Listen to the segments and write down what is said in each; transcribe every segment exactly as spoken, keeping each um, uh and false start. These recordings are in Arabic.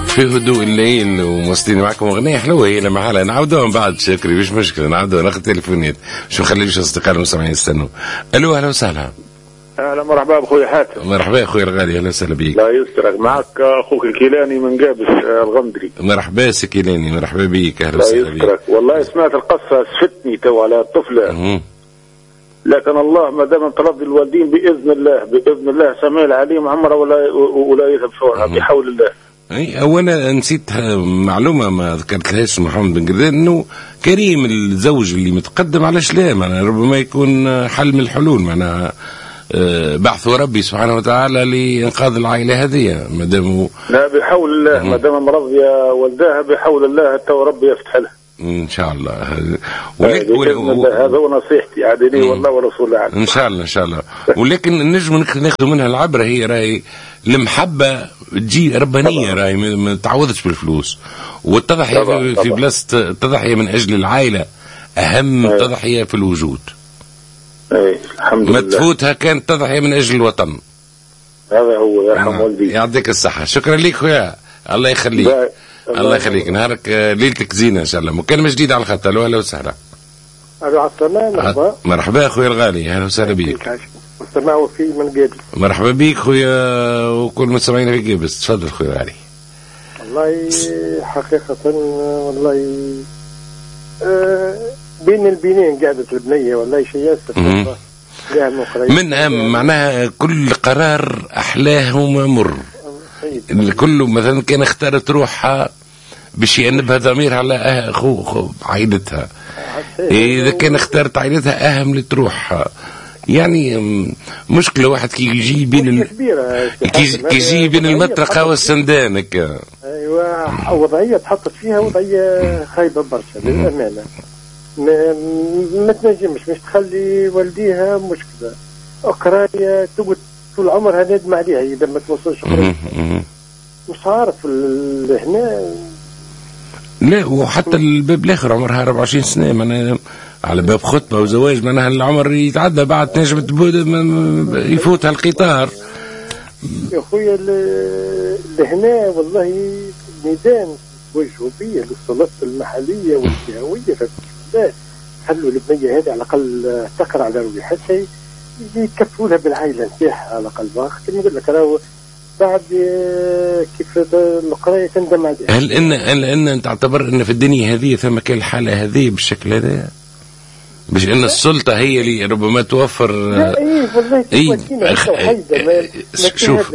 في هدوء الليل وموصلين معكم اغنيه حلوه هي لما حالها نعاودوها من بعد شكري مش مشكله نعاودوها ناخذ تليفونات شو نخليش اصدقاء المستمعين يستنوا. الو اهلا وسهلا. اهلا مرحبا بخوي حاتم. مرحبا اخوي الغالي اهلا وسهلا بيك. لا يسترك معك اخوك الكيلاني من قابس الغندري. مرحبا سكيلاني مرحبا بيك اهلا وسهلا بيك. والله سمعت القصه سفتني تو على الطفله أه. لكن الله ما دام ترضي الوالدين باذن الله باذن الله سميع العليم عمره ولا ولا يذهب شعورها بحول الله. اي اولا نسيت معلومه ما ذكرتلهاش محمد بن قردان انه كريم الزوج اللي متقدم على لا معناها ربما يكون حل من الحلول معناها بعث ربي سبحانه وتعالى لانقاذ العائله هذه ما دام لا بحول الله ما دام مرضيه والداها بحول الله تو ربي يفتح لها ان شاء الله. ولكن و... هذا هو نصيحتي عاد لي والله ورسول الله ان شاء الله ان شاء الله. ولكن نجم ناخذ منها العبره هي راهي المحبه تجي ربانيه راهي ما تعوضش بالفلوس والتضحيه في, في بلاصه التضحيه من اجل العائله اهم أيه. تضحيه في الوجود. اي الحمد لله. ما تفوتها كانت تضحيه من اجل الوطن. هذا هو يرحم والديك. يعطيك الصحه شكرا لك خويا الله يخليك. الله يخليك نهارك ليلتك زينه ان شاء الله. مكالمه جديده على الخط. الو اهلا وسهلا. الو على السلامه. مرحبا مرحبا اخويا الغالي اهلا وسهلا بك. مستمع وفي من قابس. مرحبا بك خويا وكل مستمعينا في قابس. تفضل خويا الغالي. والله حقيقه والله أه بين البنين قعدت البنيه والله شيء ياسر من أهم معناها كل قرار أحلاه وممر. كله مثلا كان اختارت روحها باش يأنبها ضميرها على أخو أخو عائلتها. إذا كان اختارت عائلتها أهم لتروحها يعني مشكلة واحد كي يجي بين ال... كي يجي بين المطرقة والسندان هكا. أيوة وضعية تحطت فيها وضعية خايبة برشا للأمانة. ما ما تنجمش مش تخلي والديها مشكلة قراية تقعد طول عمرها نادم عليها إذا ما توصلش قراية. مش عارف هنا لا وحتى الباب الآخر عمرها أربعة وعشرين سنة معناها على باب خطبة وزواج معناها العمر يتعدى بعد تنجم يفوتها القطار. يا خويا لهنا والله ميدان وجهوا بيه للصلاة المحلية والجهوية لا خلوا البنية هذه على الأقل تقرأ على رويحتها يكفوا لها بالعائلة نتاعها على الأقل باخر نقول لك راهو بعد كيف القراية تندم عليها. هل إن هل إن تعتبر إن في الدنيا هذه ثم كان الحالة هذه بالشكل هذا؟ مش إن السلطة هي اللي ربما توفر. لا إيه والله إيه أخ... شوف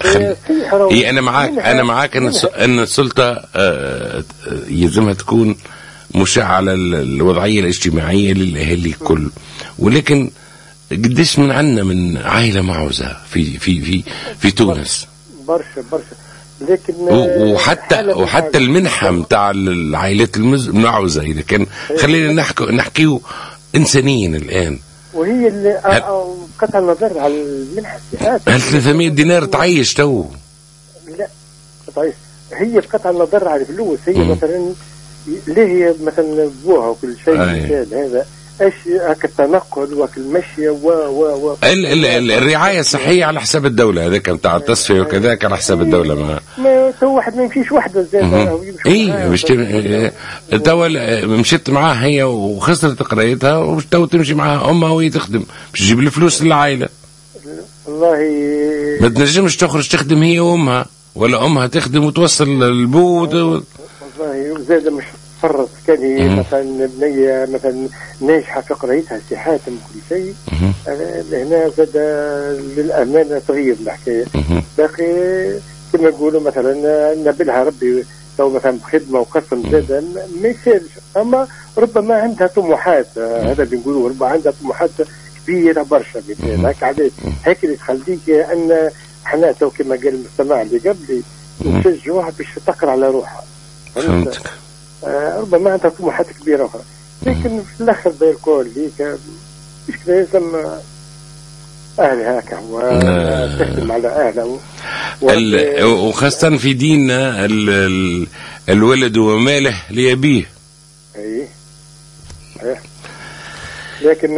إيه أنا معاك أنا معاك إن إن السلطة يلزمها تكون مشعة على الوضعية الاجتماعية للأهالي الكل ولكن قديش من عنا من عائلة معوزة في في في في تونس برشا برشا لكن وحتى وحتى المنحة متاع العائلات المعوزة إذا كان خلينا نحكي نحكيه إنسانيا الآن وهي اللي قطع النظر على المنحة هل ثلاثمية دينار تعيش تو؟ لا تعيش هي قطع النظر على الفلوس هي م. مثلا ليه هي مثلا بوها وكل شيء مثال هذا ايش هاك التنقل وك المشي و و و الرعايه الصحيه على حساب الدوله هذاك نتاع التصفيه وكذاك على حساب الدوله ما ما تو واحد ما يمشيش وحده زاد اي باش تو مشيت معاه هي وخسرت قرايتها وتو تمشي معها امها وهي تخدم باش تجيب الفلوس للعائله. والله ما تنجمش تخرج تخدم هي وامها ولا امها تخدم وتوصل البوت والله وزاد مش فرط كان هي مثلا بنية مثلا ناجحة في قرايتها سي حاتم كل شيء هنا زاد للأمانة تغير الحكاية باقي كما يقولوا مثلا نبلها ربي لو مثلا بخدمة وقسم زاد ما يسالش أما ربما عندها طموحات هذا بنقولوا ربما عندها طموحات كبيرة برشا مثلا هيك عادي هيك اللي تخليك أن احنا تو كما قال المستمع اللي قبلي نشجعوها باش تقرا على روحها. فهمتك. آه ربما عندها طموحات كبيرة أخرى لكن في الآخر زي الكل ليك مش كده لازم أهلها هكا وتخدم على أهلها وخاصة في ديننا ال ال الولد وماله لأبيه. أي لكن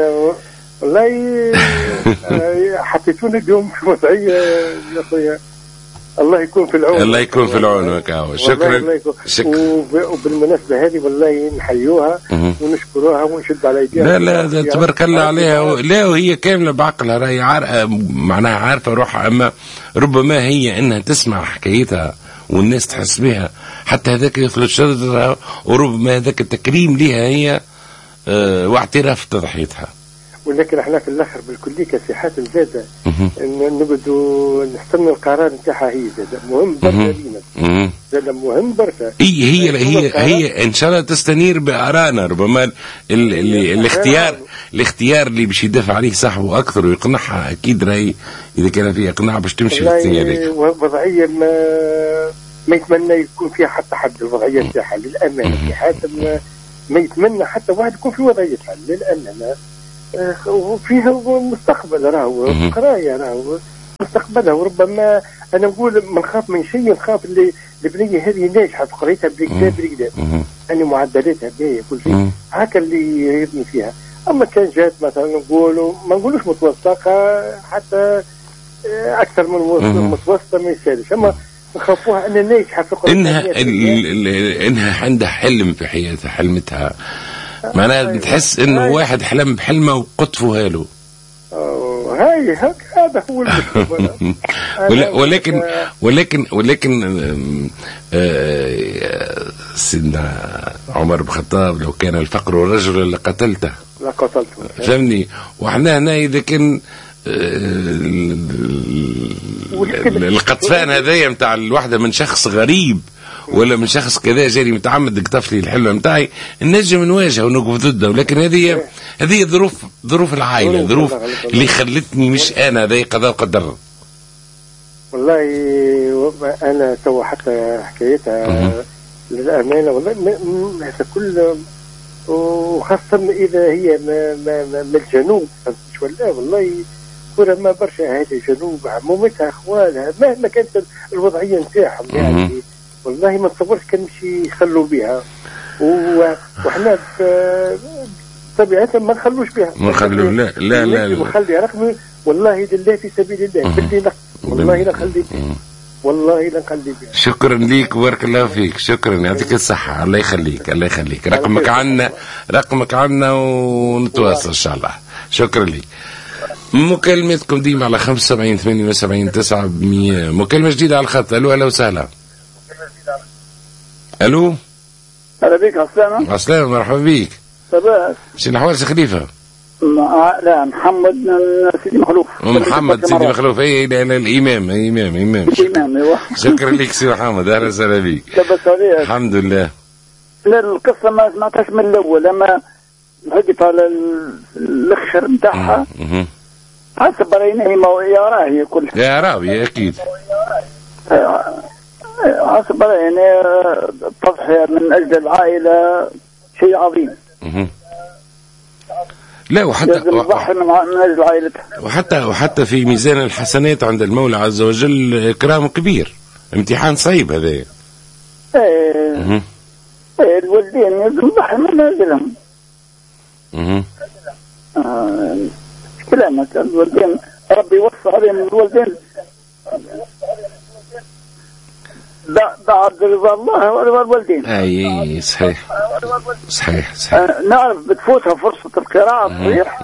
والله حطيتوني اليوم وضعية يا أخويا الله يكون في العون. الله يكون في العون وكاو. شكرا. شكرا. وبالمناسبة هذه والله نحيوها ونشكروها ونشد على ايديها. لا لا تبارك الله عليها. لا وهي كاملة بعقلها راهي عارفة معناها عارفة روحها. أما ربما هي إنها تسمع حكايتها والناس تحس بها حتى هذاك يخلط شرطها، وربما هذاك التكريم لها هي اه واعتراف تضحيتها. ولكن احنا في الاخر بالكليه كسي حاتم زاده نقعدوا نستنى القرار نتاعها هي زاده مهم برشا لينا. زاده مهم برشا. هي هي هي, هي ان شاء الله تستنير بارانا. ربما ال ال ال الاختيار الاختيار اللي باش يدافع عليه صاحبه اكثر ويقنعها اكيد راهي اذا كان فيه اقناع باش تمشي في الاختيار. وضعيه ما ما يتمنى يكون فيها حتى حد الوضعيه نتاعها للامانه. في حاتم ما يتمنى حتى واحد يكون في وضعيتها للامانه. وفيها مستقبل راهو قرايه راهو مستقبلها. وربما انا نقول ما نخاف من شيء، نخاف اللي البنيه هذه ناجحه في قرايتها بالكدا بالكدا يعني معدلاتها باهيه كل شيء هكا اللي يهمني فيها. اما كان جات مثلا نقولوا ما نقولوش متوسطه حتى اكثر من متوسطه ما يسالش. اما نخافوها انها ناجحه في قرايتها انها انها عندها حلم في حياتها حلمتها معناها بتحس انه واحد حلم بحلمه وقطفه له. هاي هذا هو المشكلة. ولكن ولكن ولكن سيدنا عمر بن الخطاب لو كان الفقر رجلا لقتلته لقتلته فهمني. وإحنا هنا إذا كان القطفان هذايا نتاع الوحده من شخص غريب ولا من شخص كذا جاري متعمد يقطف لي الحلوه نتاعي نجم نواجه ونوقف ضده. ولكن هذه هذه ظروف ظروف العائله ظروف اللي خلتني مش انا هذا قضاء وقدر. والله انا تو حتى حكايتها للامانه والله هذا كله وخاصه اذا هي من الجنوب فهمت ولا والله كره ما برشا هذه الجنوب عمومتها اخوانها مهما كانت الوضعيه نتاعهم يعني والله ما تصورش كان مشي يخلوا بها. وحنا طبيعتها ما نخلوش بها ما نخلوا لا لا لا نخلي رقمي والله لله في سبيل الله باللي والله لا نخلي والله لا نخلي بها. شكرا ليك بارك الله فيك. شكرا يعطيك الصحة. الله يخليك الله يخليك. رقمك عنا رقمك عنا ونتواصل ان شاء الله. شكرا ليك. مكالمتكم ديما على خمسة وسبعين ثمانية وسبعين تسعة بمية. مكالمة جديدة على الخط. الو اهلا وسهلا. الو هلا بيك عسلامة. عسلامة مرحبا بيك. صباح. شنو احوال سي خليفة؟ لا محمد سيدي مخلوف. محمد سيدي مخلوف. اي لا لا الامام امام امام. الامام ايوه. شكرا لك سي محمد اهلا وسهلا بيك. لبس عليك. الحمد لله. لا القصة ما سمعتهاش من الاول اما لحقت على الاخر نتاعها حسب رايني ما يا راهي كل يا راوي اكيد حسب رايني التضحية من اجل العائلة شيء عظيم. لا وحتى الضحية من اجل عائلتها وحتى وحتى في ميزان الحسنات عند المولى عز وجل اكرام كبير. امتحان صعيب هذا. ايه ايه الوالدين لازم يضحي من اجلهم. اها آه كلامك الوالدين ربي يوفق عليهم الوالدين بعد رضا الله ورضا الوالدين. اي صحيح صحيح صحيح. آه نعرف بتفوتها فرصة القراءة صحيح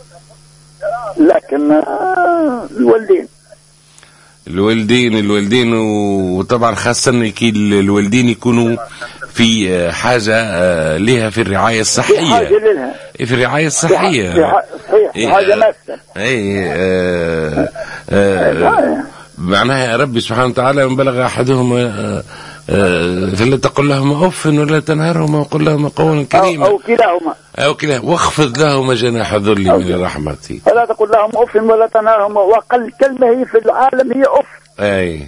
لكن آه الوالدين الوالدين الوالدين وطبعا خاصة كي الوالدين يكونوا في حاجة لها في الرعاية الصحية. في حاجة لها في الرعاية الصحية. صحيح في حاجة ماسة. اي آه آه معناها ربي سبحانه وتعالى من بلغ أحدهما آه فلا تقل لهما أف ولا تنهرهما وقل لهما قولا كريما أو كلاهما أو كلاهما واخفض لهما جناح الذل من رحمتي. فلا تقل لهم أف ولا تنهرهما وأقل كلمة هي في العالم هي أف. أي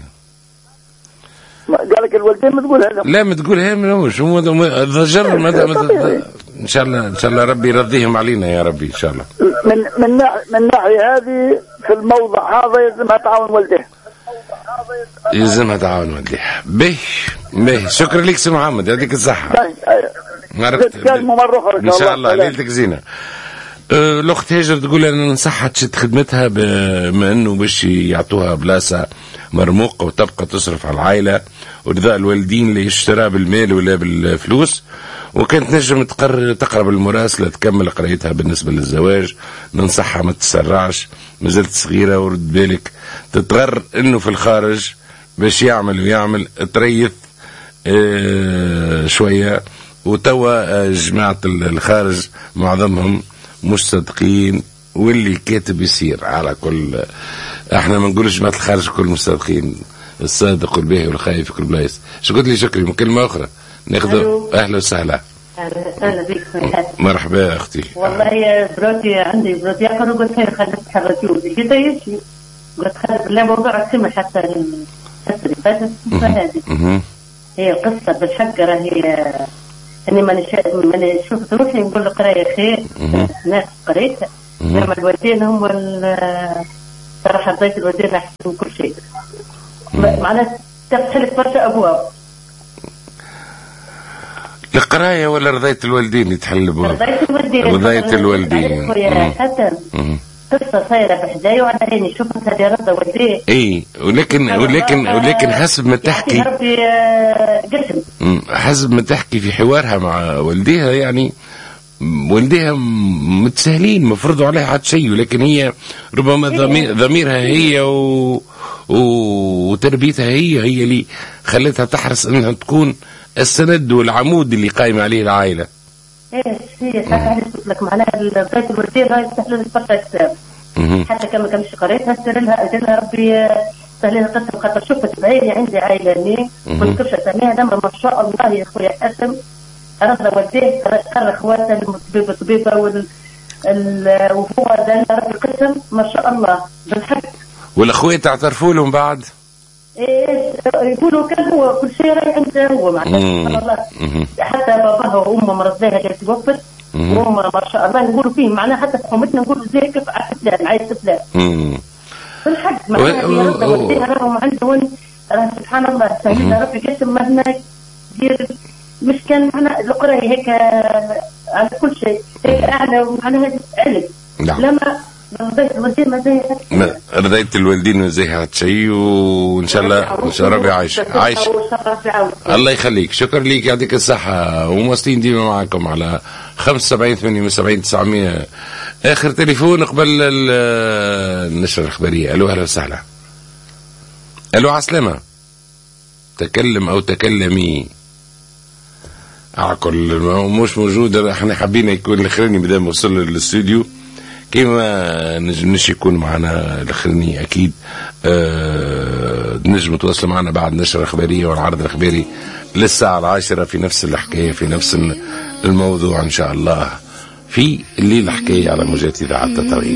قالك الوالدين ما تقولها لهم. لا ما تقولها منوش ضجر ان شاء الله ان شاء الله ربي يرضيهم علينا يا ربي ان شاء الله. من من من الناحيه هذه في الموضع هذا يلزمها تعاون والديه. يلزمها تعاون والديه. به به شكرا لك سي محمد يعطيك الصحه. نتكلموا مره اخرى ان شاء الله ليلتك زينه. الاخت هاجر تقول انا ننصحها تشد خدمتها بما انه باش يعطوها بلاصه مرموقه وتبقى تصرف على العائله ورضاء الوالدين اللي يشترى بالمال ولا بالفلوس، وكانت نجم تقرر تقرب المراسله تكمل قرايتها. بالنسبه للزواج ننصحها ما تسرعش، مازالت صغيره، ورد بالك تتغر انه في الخارج باش يعمل ويعمل تريث اه شويه. وتوا جماعه الخارج معظمهم مش صادقين، واللي كاتب يصير على كل. احنا ما نقولش جماعه الخارج كل مصدقين، الصادق والباهي والخايف في كل بلايص. شو قلت لي شكري من كلمه اخرى ناخذ. اهلا وسهلا. اهلا بك. مرحبا اختي. والله يا بروتي عندي بروتي اخر وقلت لها خليك تحركي لقيت يمشي، قلت خليك لا موضوع السمع حتى الفتره اللي فاتت هذه هي القصه بالحق. راهي اني ماني ماني شفت روحي نقول قرايه خير، ناس قريتها لما الوالدين هم صراحه بدايه الوالدين احسن من كل شيء، معناها تفتح لك برشا ابواب. القرايه ولا رضاية الوالدين يتحل ابواب؟ رضاية الوالدين. رضاية الوالدين يا حسن قصه صايره بحداي وعلى عيني شفت هذه رضا والديه. اي ولكن ولكن ولكن حسب ما تحكي ربي قسم حسب ما تحكي في حوارها مع والديها، يعني والديها متساهلين ما فرضوا عليها حد شيء، ولكن هي ربما ضمير ضميرها هي و... و... وتربيتها هي هي اللي خلتها تحرص انها تكون السند والعمود اللي قايم عليه العائله. ايه هي حتى قلت لك معناها بدايه الوالدين راهي تستحل لك برشا كتاب، حتى كما كانش قريتها سر لها قلت لها ربي سهل لها قصه، خاطر شفت بعيني عندي عائله هني كنت كبشه ثانيه لما ما شاء الله يا خويا حسن رضا والديه قرر اخواته الطبيبه طبيبه وال وهو دار ربي قسم ما شاء الله بالحق. والاخوات اعترفوا لهم بعد؟ ايه يقولوا كان هو كل شيء راي عنده هو معناها سبحان الله. حتى باباها وامه مرض بها اللي توفت وهم ما شاء الله نقولوا فيه معناها حتى في حومتنا نقولوا زي كيف على فلان عايز فلان بالحق معناها رضا والديها راهم عندهم سبحان الله سهل ربي قسم ما هناك دير مش كان معناها القرايه هيك على كل شيء هيك اعلى معناها علم. لما رضيت الوالدين ما زي رضيت الوالدين ما زي هذا الشيء، وان شاء الله ان شاء الله ربي عايش عايش. الله يخليك، شكرا ليك يعطيك الصحه، ومواصلين ديما معكم على خمسة وسبعين ثمانية وسبعين تسعمية. اخر تليفون قبل النشره الاخباريه. الو اهلا وسهلا. الو عسلامه. تكلم او تكلمي. عقل مش موجود، احنا حابين يكون الاخراني مادام وصل للاستوديو كيما نجمش يكون معنا الاخراني اكيد. أه نجم تواصل معنا بعد نشرة اخباريه والعرض الاخباري للساعه العاشرة في نفس الحكايه في نفس الموضوع ان شاء الله في الليل حكايه على موجات اذاعه التطوير.